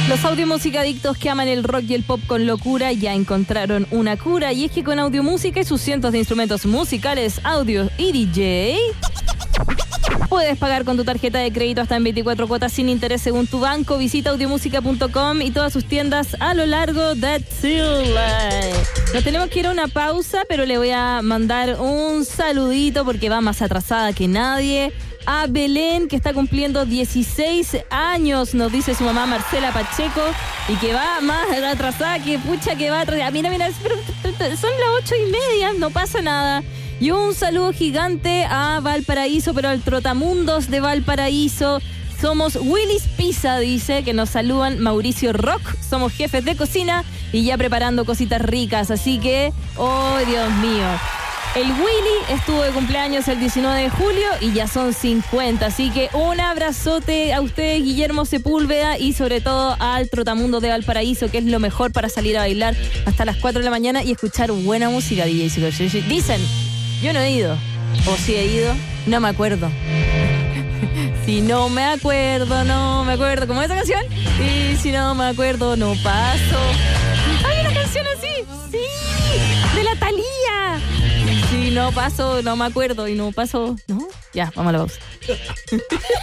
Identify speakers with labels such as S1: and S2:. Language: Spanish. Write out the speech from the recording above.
S1: Los audiomusicadictos que aman el rock y el pop con locura ya encontraron una cura, y es que con Audiomúsica y sus cientos de instrumentos musicales, audio y DJ, puedes pagar con tu tarjeta de crédito hasta en 24 cuotas sin interés según tu banco. Visita audiomusica.com y todas sus tiendas a lo largo de Chile. Nos tenemos que ir a una pausa, pero le voy a mandar un saludito porque va más atrasada que nadie. A Belén, que está cumpliendo 16 años, nos dice su mamá Marcela Pacheco, y que va más atrasada que pucha que va atrasada. Mira, pero son las 8:30, no pasa nada. Y un saludo gigante a Valparaíso, pero al Trotamundos de Valparaíso. Somos Willy's Pizza, dice, que nos saludan Mauricio Rock. Somos jefes de cocina y ya preparando cositas ricas. Así que, oh Dios mío. El Willy estuvo de cumpleaños el 19 de julio y ya son 50. Así que un abrazote a ustedes, Guillermo Sepúlveda, y sobre todo al Trotamundo de Valparaíso, que es lo mejor para salir a bailar hasta las 4 de la mañana y escuchar buena música, DJ. Dicen, yo no he ido. O si he ido, no me acuerdo. Si no me acuerdo, no me acuerdo. ¿Cómo es esa canción? Y si no me acuerdo, no paso. ¿Hay una canción así? Sí, de la Thalía. Si no paso, no me acuerdo. Y no paso, ¿no? Ya, vamos a la pausa.